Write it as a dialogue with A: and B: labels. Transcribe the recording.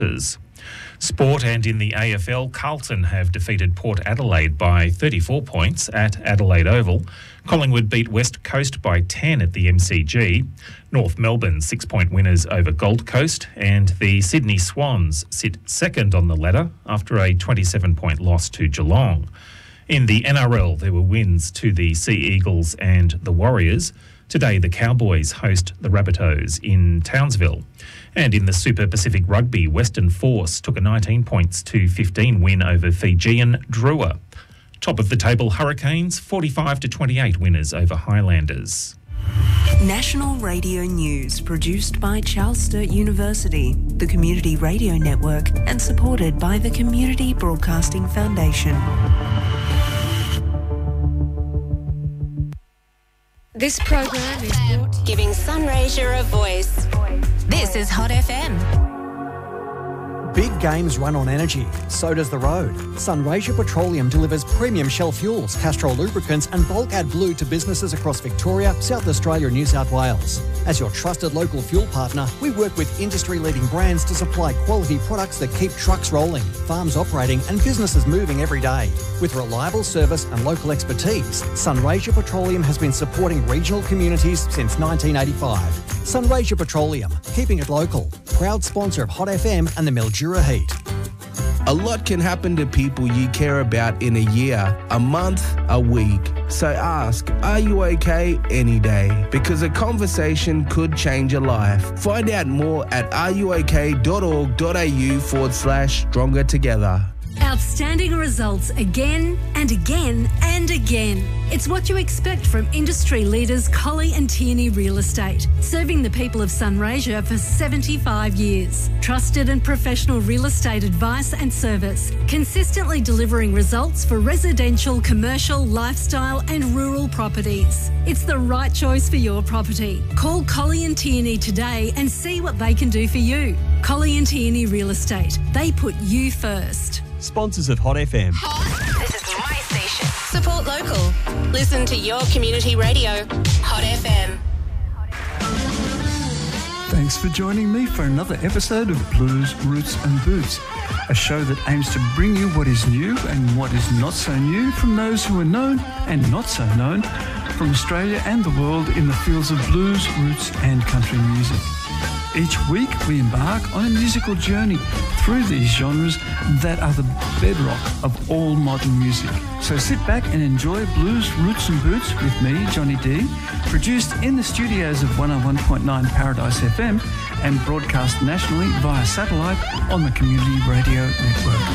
A: Sport, and in the AFL, Carlton have defeated Port Adelaide by 34 points at Adelaide Oval. Collingwood beat West Coast by 10 at the MCG. North Melbourne 6-point winners over Gold Coast, and the Sydney Swans sit second on the ladder after a 27-point loss to Geelong. In the NRL, there were wins to the Sea Eagles and the Warriors. Today, the Cowboys host the Rabbitohs in Townsville. And in the Super Pacific Rugby, Western Force took a 19 points to 15 win over Fijian Drua. Top of the table, Hurricanes 45 to 28 winners over Highlanders.
B: National Radio News, produced by Charles Sturt University, the Community Radio Network, and supported by the Community Broadcasting Foundation.
C: This program is brought
D: giving Sunraysia a voice. This is Hot FM.
E: Big games run on energy, so does the road. Sunraysia Petroleum delivers premium Shell fuels, Castrol lubricants and bulk AdBlue to businesses across Victoria, South Australia and New South Wales. As your trusted local fuel partner, we work with industry-leading brands to supply quality products that keep trucks rolling, farms operating and businesses moving every day. With reliable service and local expertise, Sunraysia Petroleum has been supporting regional communities since 1985. Sunraysia Petroleum, keeping it local. Proud sponsor of Hot FM and the Mildura Heat.
F: A lot can happen to people you care about in a year, a month, a week. So ask, are you okay any day? Because a conversation could change your life. Find out more at areyouok.org.au/stronger together.
G: Outstanding results again and again and again. It's what you expect from industry leaders Colley and Tierney Real Estate, serving the people of Sunraysia for 75 years. Trusted and professional real estate advice and service, consistently delivering results for residential, commercial, lifestyle and rural properties. It's the right choice for your property. Call Colley and Tierney today and see what they can do for you. Colley and Tierney Real Estate. They put you first.
H: Sponsors of Hot FM.
D: This is my station. Support local. Listen to your community radio. Hot FM.
I: Thanks for joining me for another episode of Blues, Roots and Boots, a show that aims to bring you what is new and what is not so new from those who are known and not so known from Australia and the world in the fields of blues, roots and country music. Each week we embark on a musical journey through these genres that are the bedrock of all modern music. So sit back and enjoy Blues, Roots and Boots with me, Johnny D, produced in the studios of 101.9 Paradise FM and broadcast nationally via satellite on the Community Radio Network.